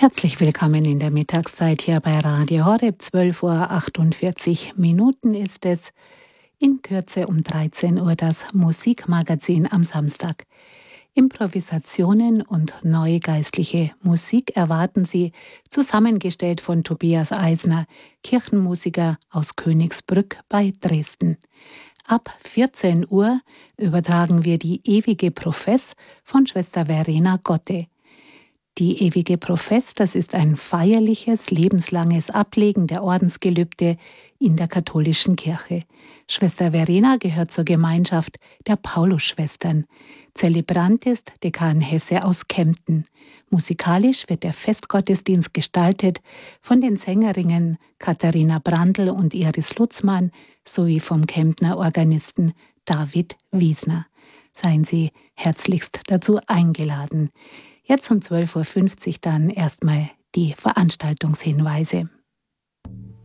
Herzlich willkommen in der Mittagszeit hier bei Radio Horeb. 12:48 Uhr ist es. In Kürze um 13 Uhr das Musikmagazin am Samstag. Improvisationen und neue geistliche Musik erwarten Sie, zusammengestellt von Tobias Eisner, Kirchenmusiker aus Königsbrück bei Dresden. Ab 14 Uhr übertragen wir die ewige Profess von Schwester Verena Gotte. Die ewige Profess, das ist ein feierliches, lebenslanges Ablegen der Ordensgelübde in der katholischen Kirche. Schwester Verena gehört zur Gemeinschaft der Paulusschwestern. Zelebrant ist Dekan Hesse aus Kempten. Musikalisch wird der Festgottesdienst gestaltet von den Sängerinnen Katharina Brandl und Iris Lutzmann sowie vom Kemptner Organisten David Wiesner. Seien Sie herzlichst dazu eingeladen. Jetzt um 12:50 Uhr dann erstmal die Veranstaltungshinweise.